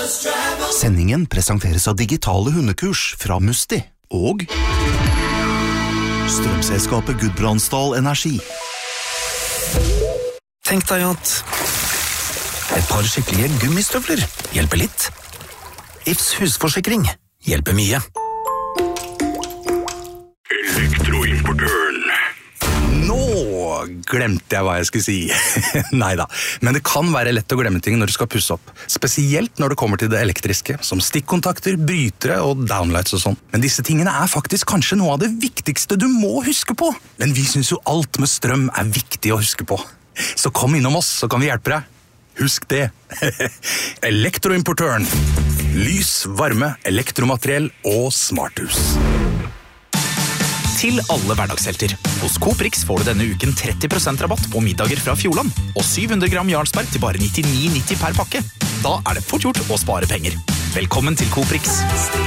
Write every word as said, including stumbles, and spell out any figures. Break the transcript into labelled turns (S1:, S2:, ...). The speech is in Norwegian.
S1: Sendingen presenteres av digitale hundekurs fra Musti og strømselskapet Gudbrandsdal Energi.
S2: Tenk deg at et par skikkelige gummistøvler hjelper litt. Ifs husforsikring hjelper mye.
S3: Elektroimportøren.
S4: Nå glemte jeg hva jeg skulle si. Neida, men det kan være lett å glemme ting når du skal pusse opp. Spesielt når det kommer til det elektriske, som stikkontakter, brytere og downlights og sånn. Men disse tingene er faktisk kanskje noe av det viktigste du må huske på. Men vi synes jo alt med strøm er viktig å huske på. Så kom innom oss, så kan vi hjelpe deg. Husk det. Elektroimportøren. Lys, varme, elektromateriell og smarthus.
S5: Til alle hverdagshelter. Hos Coop Rix får du denne uken tretti prosent rabatt på middager fra Fjordland, og syv hundre gram Jarlsberg til bare nittini nitti per pakke. Da er det fort gjort å spare penger. Velkommen til Coop Rix.